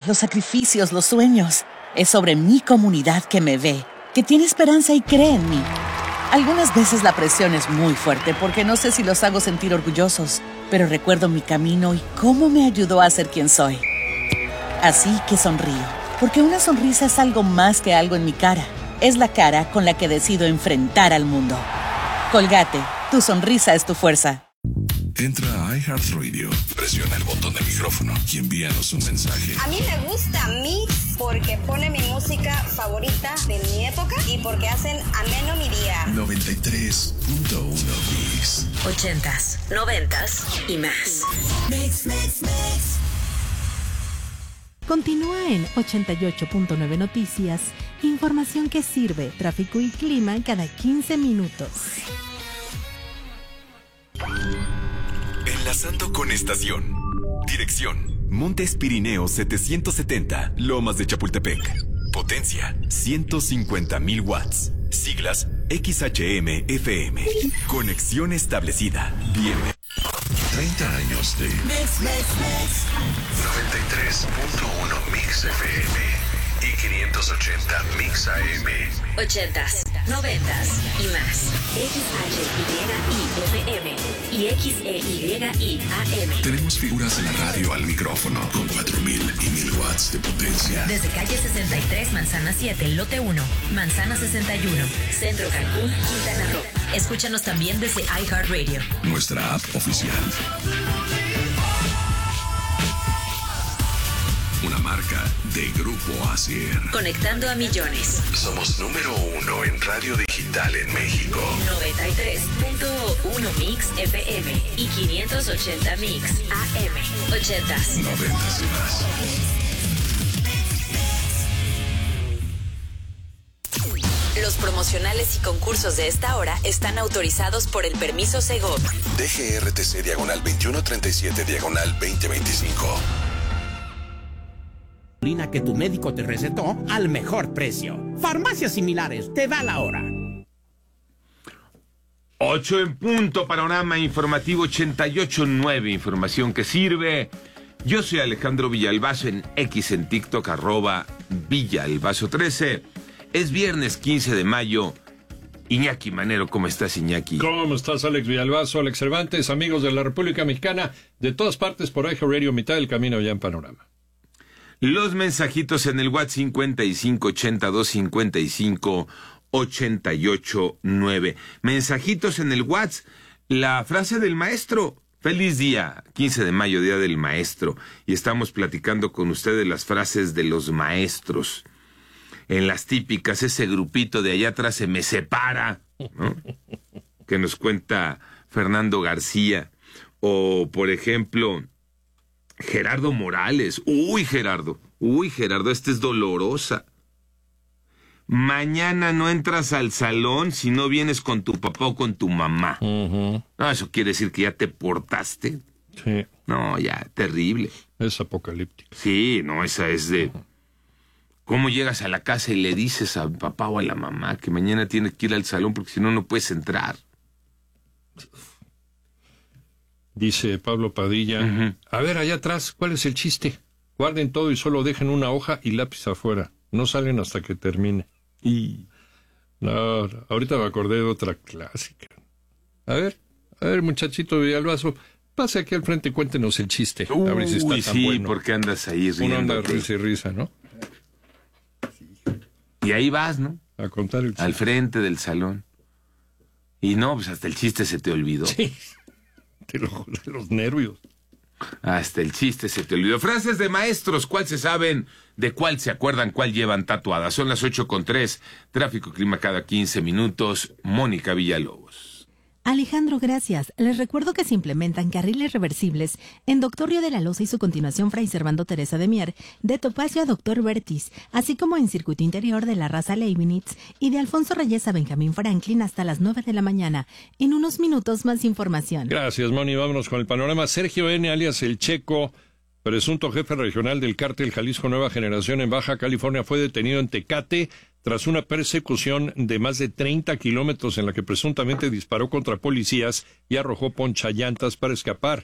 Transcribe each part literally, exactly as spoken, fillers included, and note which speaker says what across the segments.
Speaker 1: los sacrificios, los sueños. Es sobre mi comunidad que me ve, que tiene esperanza y cree en mí. Algunas veces la presión es muy fuerte porque no sé si los hago sentir orgullosos, pero recuerdo mi camino y cómo me ayudó a ser quien soy. Así que sonrío, porque una sonrisa es algo más que algo en mi cara. Es la cara con la que decido enfrentar al mundo. Colgate, tu sonrisa es tu fuerza.
Speaker 2: Entra a iHeartRadio, presiona el botón de micrófono y envíanos un mensaje.
Speaker 3: A mí me gusta Mix porque pone mi música favorita de mi época y porque hacen ameno mi día.
Speaker 2: noventa y tres punto uno Mix.
Speaker 4: Ochentas, noventas y más.
Speaker 5: Mix, mix, mix. Continúa en ochenta y ocho punto nueve Noticias. Información que sirve, tráfico y clima cada quince minutos.
Speaker 6: Enlazando con estación. Dirección: Montes Pirineos setecientos setenta, Lomas de Chapultepec. Potencia: ciento cincuenta mil watts. Siglas: X H M F M. Conexión establecida. Bienvenido.
Speaker 2: treinta años de
Speaker 5: Mix, mix, mix.
Speaker 2: noventa y tres punto uno Mix F M y quinientos ochenta Mix A M.
Speaker 4: Ochentas, noventas y más. X H Y I F M y X E Y I A M.
Speaker 2: Tenemos figuras en la radio al micrófono con cuatro mil y mil watts de potencia.
Speaker 4: Desde calle sesenta y tres, Manzana siete, Lote uno, Manzana sesenta y uno, Centro Cancún, Quintana Roo. Escúchanos también desde iHeartRadio.
Speaker 2: Nuestra app oficial. Una marca de Grupo Asier.
Speaker 4: Conectando a millones.
Speaker 2: Somos número uno en radio digital en México.
Speaker 4: noventa y tres punto uno Mix F M y quinientos ochenta Mix A M. Ochentas.
Speaker 2: Noventas y más.
Speaker 4: Los promocionales y concursos de esta hora están autorizados por el permiso Segov.
Speaker 2: D G R T C diagonal veintiuno treinta y siete diagonal veinte veinticinco.
Speaker 7: Que tu médico te recetó al mejor precio. Farmacias similares, te da la hora.
Speaker 8: ocho en punto, panorama informativo ochenta y ocho punto nueve, información que sirve. Yo soy Alejandro Villalbazo en X, en TikTok, arroba Villalbazo trece. Es viernes quince de mayo. Iñaki Manero, ¿cómo estás, Iñaki?
Speaker 9: ¿Cómo estás, Alex Villalbazo, Alex Cervantes, amigos de la República Mexicana, de todas partes por iHeartRadio, mitad del camino ya en panorama?
Speaker 8: Los mensajitos en el WhatsApp cincuenta y cinco ochenta y dos cincuenta y cinco ochenta y ocho nueve. Mensajitos en el WhatsApp. La frase del maestro. Feliz día, quince de mayo, día del maestro. Y estamos platicando con ustedes las frases de los maestros. En las típicas, ese grupito de allá atrás se me separa, ¿no? Que nos cuenta Fernando García. O, por ejemplo, Gerardo Morales. Uy, Gerardo. Uy, Gerardo, esta es dolorosa. Mañana no entras al salón si no vienes con tu papá o con tu mamá. Uh-huh. No, eso quiere decir que ya te portaste.
Speaker 9: Sí.
Speaker 8: No, ya, terrible.
Speaker 9: Es apocalíptico.
Speaker 8: Sí, no, esa es de... Uh-huh. ¿Cómo llegas a la casa y le dices al papá o a la mamá que mañana tienes que ir al salón porque si no, no puedes entrar?
Speaker 9: Dice Pablo Padilla, uh-huh. A ver, allá atrás, ¿cuál es el chiste? Guarden todo y solo dejen una hoja y lápiz afuera. No salen hasta que termine. Y no, ahorita me acordé de otra clásica. A ver, a ver, muchachito Villalbazo, pase aquí al frente y cuéntenos el chiste.
Speaker 8: Uy,
Speaker 9: a ver si está tan
Speaker 8: sí,
Speaker 9: bueno.
Speaker 8: porque andas ahí riendo.
Speaker 9: Uno anda risa y risa, ¿no?
Speaker 8: Y ahí vas, ¿no?
Speaker 9: A contar el chiste.
Speaker 8: Al frente del salón. Y no, pues hasta el chiste se te olvidó.
Speaker 9: Sí. De, lo, de los nervios.
Speaker 8: Hasta el chiste se te olvidó. Frases de maestros, ¿cuál se saben? ¿De cuál se acuerdan? ¿Cuál llevan tatuadas? Son las ocho con tres. Tráfico, clima cada quince minutos. Mónica Villalobos.
Speaker 5: Alejandro, gracias. Les recuerdo que se implementan carriles reversibles en Doctor Río de la Loza y su continuación Fray Servando Teresa de Mier, de Topacio a Doctor Vertis, así como en circuito interior de la Raza Leibniz y de Alfonso Reyes a Benjamín Franklin hasta las nueve de la mañana. En unos minutos más información.
Speaker 9: Gracias, Moni. Vámonos con el panorama. Sergio N., alias El Checo, presunto jefe regional del cártel Jalisco Nueva Generación en Baja California, fue detenido en Tecate tras una persecución de más de treinta kilómetros en la que presuntamente disparó contra policías y arrojó ponchallantas para escapar.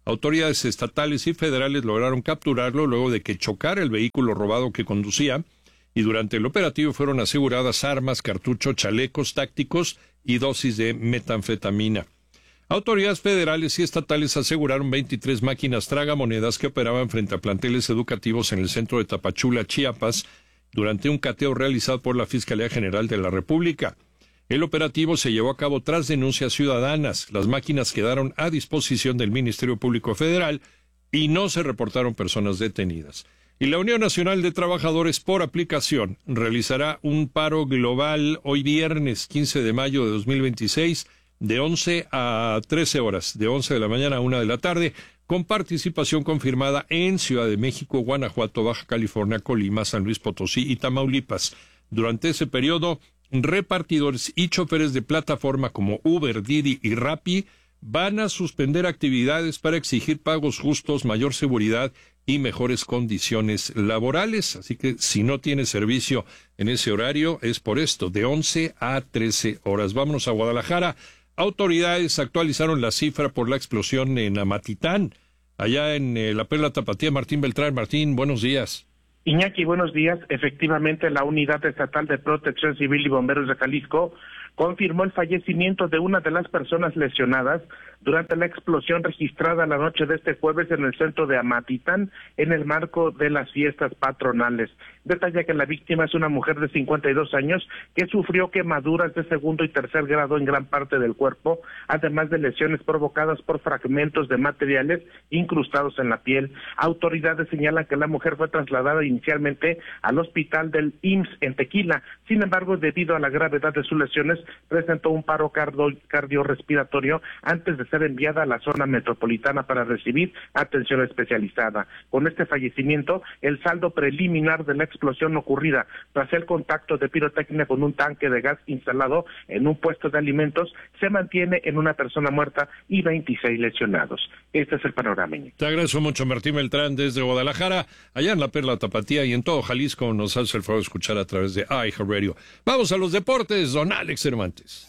Speaker 9: Autoridades estatales y federales lograron capturarlo luego de que chocara el vehículo robado que conducía, y durante el operativo fueron aseguradas armas, cartuchos, chalecos tácticos y dosis de metanfetamina. Autoridades federales y estatales aseguraron veintitrés máquinas tragamonedas que operaban frente a planteles educativos en el centro de Tapachula, Chiapas, durante un cateo realizado por la Fiscalía General de la República. El operativo se llevó a cabo tras denuncias ciudadanas. Las máquinas quedaron a disposición del Ministerio Público Federal y no se reportaron personas detenidas. Y la Unión Nacional de Trabajadores por Aplicación realizará un paro global hoy viernes quince de mayo de dos mil veintiséis de once a trece horas, de once de la mañana a una de la tarde, con participación confirmada en Ciudad de México, Guanajuato, Baja California, Colima, San Luis Potosí y Tamaulipas. Durante ese periodo, repartidores y choferes de plataforma como Uber, Didi y Rappi van a suspender actividades para exigir pagos justos, mayor seguridad y mejores condiciones laborales. Así que si no tiene servicio en ese horario, es por esto, de once a trece horas. Vámonos a Guadalajara. Autoridades actualizaron la cifra por la explosión en Amatitán, allá en eh, la Perla Tapatía. Martín Beltrán. Martín, buenos días.
Speaker 10: Iñaki, buenos días. Efectivamente, la Unidad Estatal de Protección Civil y Bomberos de Jalisco confirmó el fallecimiento de una de las personas lesionadas durante la explosión registrada la noche de este jueves en el centro de Amatitán, en el marco de las fiestas patronales. Detalla que la víctima es una mujer de cincuenta y dos años que sufrió quemaduras de segundo y tercer grado en gran parte del cuerpo, además de lesiones provocadas por fragmentos de materiales incrustados en la piel. Autoridades señalan que la mujer fue trasladada inicialmente al hospital del I M S S en Tequila. Sin embargo, debido a la gravedad de sus lesiones, presentó un paro cardio- cardiorrespiratorio antes de ser enviada a la zona metropolitana para recibir atención especializada. Con este fallecimiento, el saldo preliminar de la explosión ocurrida tras el contacto de pirotecnia con un tanque de gas instalado en un puesto de alimentos se mantiene en una persona muerta y veintiséis lesionados. Este es el panorama.
Speaker 9: Te agradezco mucho, Martín Beltrán, desde Guadalajara, allá en la Perla Tapatía y en todo Jalisco. Nos hace el favor de escuchar a través de iHeartRadio. Vamos a los deportes, don Alex Cervantes.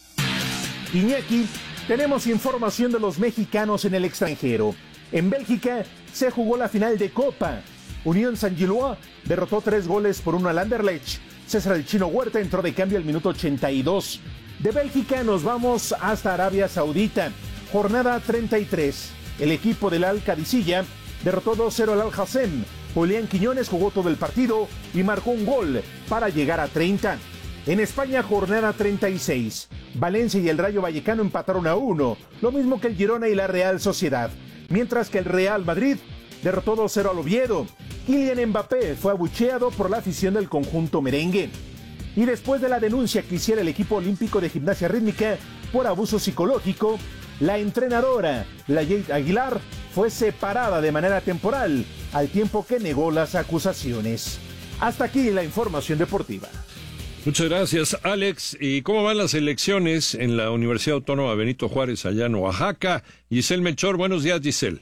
Speaker 11: Iñaki, tenemos información de los mexicanos en el extranjero. En Bélgica se jugó la final de Copa. Unión Saint-Gilloise derrotó tres goles por uno al Anderlecht. César el Chino Huerta entró de cambio al minuto ochenta y dos. De Bélgica nos vamos hasta Arabia Saudita. Jornada treinta y tres. El equipo del Al-Qadisiyah derrotó dos cero al Al-Hassem. Julián Quiñones jugó todo el partido y marcó un gol para llegar a treinta. En España, jornada treinta y seis. Valencia y el Rayo Vallecano empataron a uno, lo mismo que el Girona y la Real Sociedad, mientras que el Real Madrid derrotó dos cero al Oviedo. Kylian Mbappé fue abucheado por la afición del conjunto merengue. Y después de la denuncia que hiciera el equipo olímpico de gimnasia rítmica por abuso psicológico, la entrenadora, Layet Aguilar, fue separada de manera temporal, al tiempo que negó las acusaciones. Hasta aquí la información deportiva.
Speaker 9: Muchas gracias, Alex. ¿Y cómo van las elecciones en la Universidad Autónoma Benito Juárez, allá en Oaxaca? Giselle Melchor, buenos días, Giselle.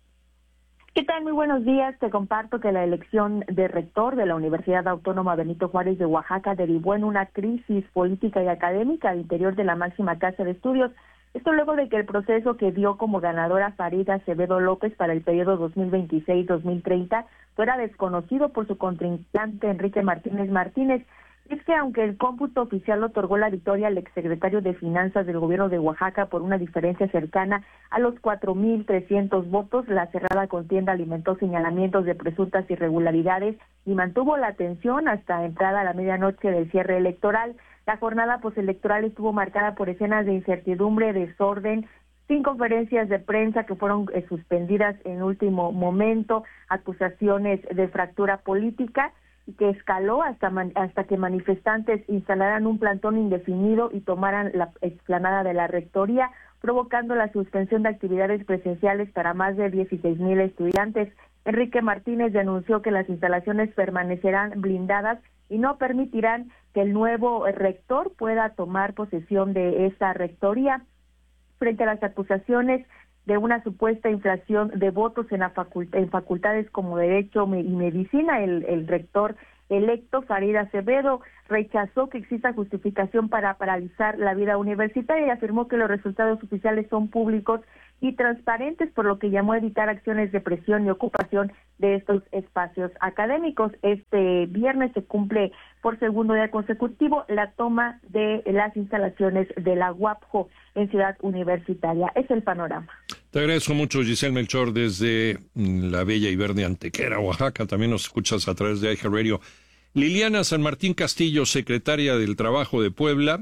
Speaker 12: ¿Qué tal? Muy buenos días. Te comparto que la elección de rector de la Universidad Autónoma Benito Juárez de Oaxaca derivó en una crisis política y académica al interior de la máxima casa de estudios. Esto luego de que el proceso que dio como ganadora Farida Acevedo López para el periodo dos mil veintiséis a dos mil treinta fuera desconocido por su contrincante Enrique Martínez Martínez. Es que aunque el cómputo oficial otorgó la victoria al exsecretario de Finanzas del gobierno de Oaxaca por una diferencia cercana a los cuatro mil trescientos votos, la cerrada contienda alimentó señalamientos de presuntas irregularidades y mantuvo la atención hasta entrada a la medianoche del cierre electoral. La jornada postelectoral estuvo marcada por escenas de incertidumbre, desorden, sin conferencias de prensa que fueron eh, suspendidas en último momento, acusaciones de fractura política, y que escaló hasta man, hasta que manifestantes instalaran un plantón indefinido y tomaran la explanada de la rectoría, provocando la suspensión de actividades presenciales para más de dieciséis mil estudiantes. Enrique Martínez denunció que las instalaciones permanecerán blindadas y no permitirán que el nuevo rector pueda tomar posesión de esa rectoría. Frente a las acusaciones de una supuesta inflación de votos en, la facultad, en facultades como Derecho y Medicina, el, el rector electo, Farida Acevedo, rechazó que exista justificación para paralizar la vida universitaria y afirmó que los resultados oficiales son públicos y transparentes, por lo que llamó a evitar acciones de presión y ocupación de estos espacios académicos. Este viernes se cumple por segundo día consecutivo la toma de las instalaciones de la U A P J O en Ciudad Universitaria. Es el panorama.
Speaker 9: Te agradezco mucho, Giselle Melchor, desde la bella y verde Antequera, Oaxaca. También nos escuchas a través de iHeartRadio. Liliana San Martín Castillo, secretaria del Trabajo de Puebla,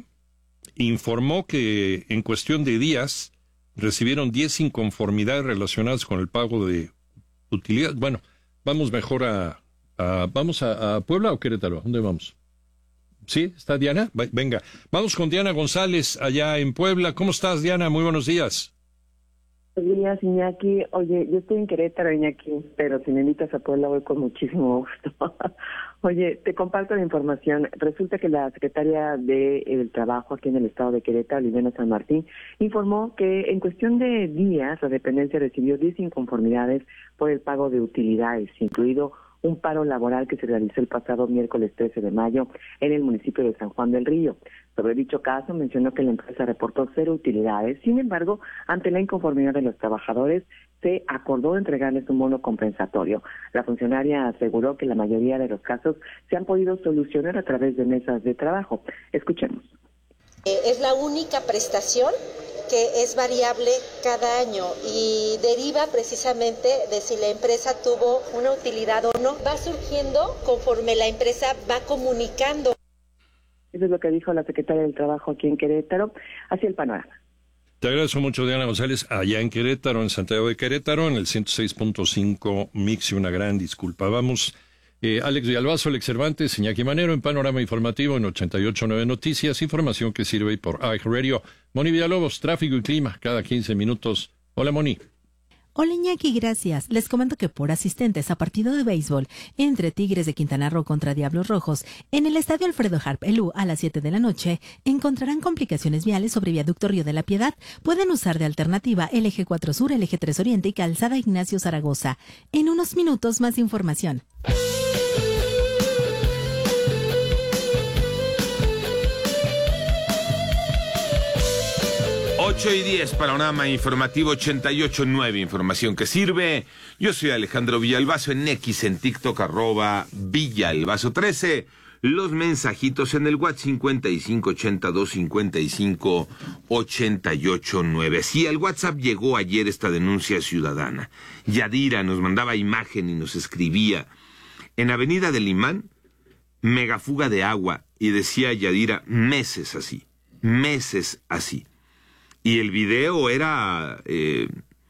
Speaker 9: informó que en cuestión de días recibieron diez inconformidades relacionadas con el pago de utilidad. Bueno, vamos mejor a... a ¿Vamos a, a Puebla o Querétaro? ¿A dónde vamos? ¿Sí? ¿Está Diana? Venga. Vamos con Diana González, allá en Puebla. ¿Cómo estás, Diana? Muy buenos días.
Speaker 13: Buenos días, Iñaki. Oye, yo estoy en Querétaro, Iñaki, pero si me invitas a Puebla voy con muchísimo gusto. Oye, te comparto la información. Resulta que la secretaria del Trabajo aquí en el estado de Querétaro, Liliana San Martín, informó que en cuestión de días la dependencia recibió diez inconformidades por el pago de utilidades, incluido un paro laboral que se realizó el pasado miércoles trece de mayo en el municipio de San Juan del Río. Sobre dicho caso, mencionó que la empresa reportó cero utilidades. Sin embargo, ante la inconformidad de los trabajadores, se acordó entregarles un bono compensatorio. La funcionaria aseguró que la mayoría de los casos se han podido solucionar a través de mesas de trabajo. Escuchemos.
Speaker 14: Eh, es la única prestación que es variable cada año y deriva precisamente de si la empresa tuvo una utilidad o no. Va surgiendo conforme la empresa va comunicando.
Speaker 13: Eso es lo que dijo la secretaria del Trabajo aquí en Querétaro. Así el panorama.
Speaker 9: Te agradezco mucho, Diana González, allá en Querétaro, en Santiago de Querétaro, en el ciento seis punto cinco Mix, y una gran disculpa. Vamos, eh, Alex Villalbazo, Alex Cervantes, Iñaki Manero, en Panorama Informativo, en ochenta y ocho punto nueve Noticias, información que sirve por iHeartRadio. Moni Villalobos, tráfico y clima, cada quince minutos. Hola, Moni.
Speaker 5: Hola Iñaki, gracias. Les comento que por asistentes a partido de béisbol entre Tigres de Quintana Roo contra Diablos Rojos en el Estadio Alfredo Harp Elú a las siete de la noche encontrarán complicaciones viales sobre Viaducto Río de la Piedad. Pueden usar de alternativa el eje cuatro Sur, el eje tres Oriente y Calzada Ignacio Zaragoza. En unos minutos más información.
Speaker 8: ocho y diez, Panorama Informativo ochenta y ocho punto nueve, información que sirve. Yo soy Alejandro Villalbazo, en X, en TikTok, arroba Villalbazo trece. Los mensajitos en el WhatsApp cincuenta y cinco ochenta y dos cincuenta y cinco ochenta y ocho nueve. Sí, al WhatsApp llegó ayer esta denuncia ciudadana. Yadira nos mandaba imagen y nos escribía: en Avenida del Imán, megafuga de agua, y decía Yadira, meses así, meses así. Y el video era... Eh,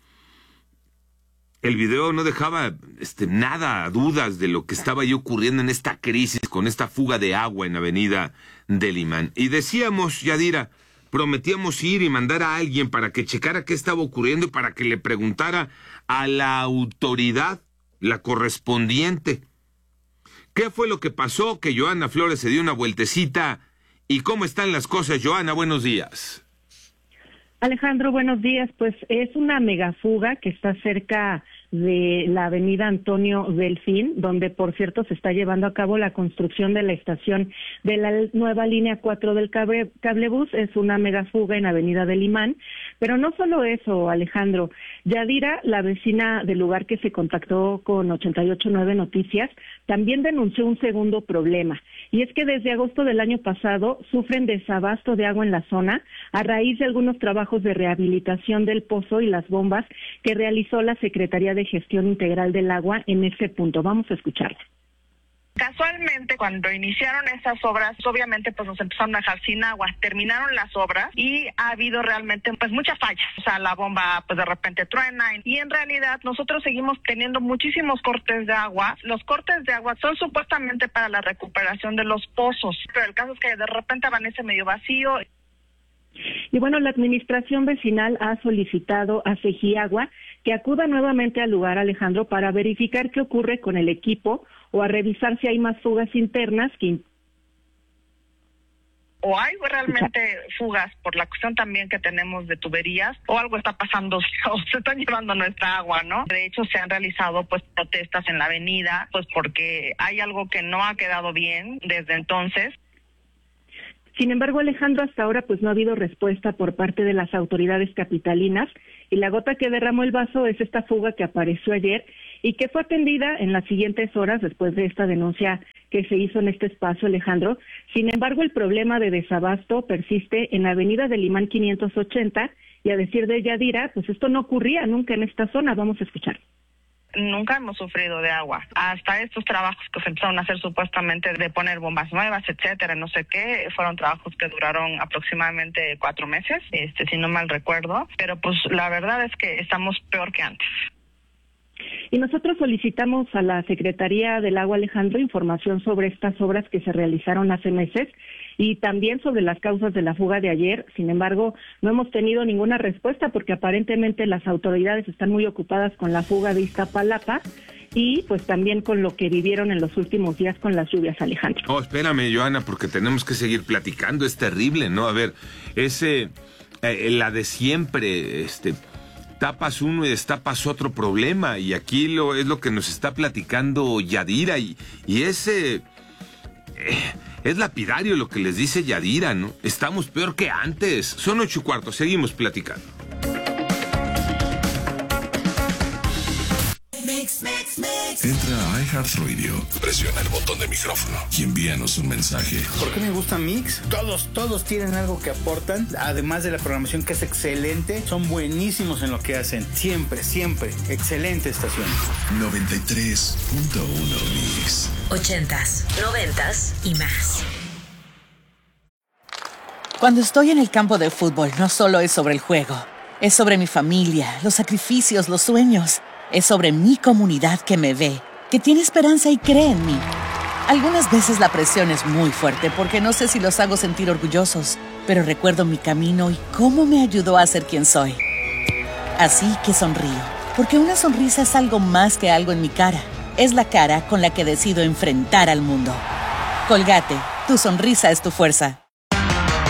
Speaker 8: el video no dejaba este, nada, dudas de lo que estaba ahí ocurriendo en esta crisis, con esta fuga de agua en Avenida del Imán. Y decíamos, Yadira, prometíamos ir y mandar a alguien para que checara qué estaba ocurriendo y para que le preguntara a la autoridad, la correspondiente. ¿Qué fue lo que pasó? Que Joana Flores se dio una vueltecita. ¿Y cómo están las cosas, Joana? Buenos días.
Speaker 15: Alejandro, buenos días. Pues es una megafuga que está cerca de la avenida Antonio Delfín, donde por cierto se está llevando a cabo la construcción de la estación de la nueva línea cuatro del cable, cablebús. Es una megafuga en avenida del Imán. Pero no solo eso, Alejandro. Yadira, la vecina del lugar que se contactó con ochenta y ocho punto nueve Noticias, también denunció un segundo problema. Y es que desde agosto del año pasado sufren desabasto de agua en la zona a raíz de algunos trabajos de rehabilitación del pozo y las bombas que realizó la Secretaría de Gestión Integral del Agua en ese punto. Vamos a escucharla.
Speaker 16: Casualmente, cuando iniciaron esas obras, obviamente pues nos empezaron a dejar sin agua. Terminaron las obras y ha habido realmente pues muchas fallas. O sea, la bomba pues de repente truena y en realidad nosotros seguimos teniendo muchísimos cortes de agua. Los cortes de agua son supuestamente para la recuperación de los pozos, pero el caso es que de repente amanece medio vacío.
Speaker 15: Y bueno, la administración vecinal ha solicitado a Segiagua que acuda nuevamente al lugar, Alejandro, para verificar qué ocurre con el equipo o a revisar si hay más fugas internas que...
Speaker 16: O hay realmente fugas por la cuestión también que tenemos de tuberías, o algo está pasando, o se están llevando nuestra agua, ¿no? De hecho, se han realizado pues protestas en la avenida, pues porque hay algo que no ha quedado bien desde entonces.
Speaker 15: Sin embargo, Alejandro, hasta ahora pues no ha habido respuesta por parte de las autoridades capitalinas Y la gota que derramó el vaso es esta fuga que apareció ayer y que fue atendida en las siguientes horas después de esta denuncia que se hizo en este espacio, Alejandro. Sin embargo, el problema de desabasto persiste en la avenida del Imán quinientos ochenta y a decir de Yadira, pues esto no ocurría nunca en esta zona. Vamos a escuchar.
Speaker 16: Nunca hemos sufrido de agua. Hasta estos trabajos que se empezaron a hacer supuestamente de poner bombas nuevas, etcétera, no sé qué, fueron trabajos que duraron aproximadamente cuatro meses, este, si no mal recuerdo. Pero pues la verdad es que estamos peor que antes.
Speaker 15: Y nosotros solicitamos a la Secretaría del Agua, Alejandro, información sobre estas obras que se realizaron hace meses y también sobre las causas de la fuga de ayer. Sin embargo, no hemos tenido ninguna respuesta porque aparentemente las autoridades están muy ocupadas con la fuga de Iztapalapa y pues también con lo que vivieron en los últimos días con las lluvias, Alejandro.
Speaker 8: Oh, espérame, Joana, porque tenemos que seguir platicando. Es terrible, ¿no? A ver, ese, eh, la de siempre, este... tapas uno y destapas otro problema, y aquí lo es lo que nos está platicando Yadira, y, y ese eh, es lapidario lo que les dice Yadira, ¿no? Estamos peor que antes. Son ocho y cuarto, seguimos platicando.
Speaker 2: Mix, mix, mix. Entra a iHeartRadio, presiona el botón de micrófono y envíanos un mensaje.
Speaker 17: ¿Por qué me gusta Mix? Todos, todos tienen algo que aportan, además de la programación que es excelente, son buenísimos en lo que hacen. Siempre, siempre, excelente estación.
Speaker 2: noventa y tres punto uno Mix.
Speaker 4: Ochentas, noventas y más.
Speaker 1: Cuando estoy en el campo de fútbol, no solo es sobre el juego, es sobre mi familia, los sacrificios, los sueños. Es sobre mi comunidad que me ve, que tiene esperanza y cree en mí. Algunas veces la presión es muy fuerte porque no sé si los hago sentir orgullosos, pero recuerdo mi camino y cómo me ayudó a ser quien soy. Así que sonrío, porque una sonrisa es algo más que algo en mi cara. Es la cara con la que decido enfrentar al mundo. Colgate, tu sonrisa es tu fuerza.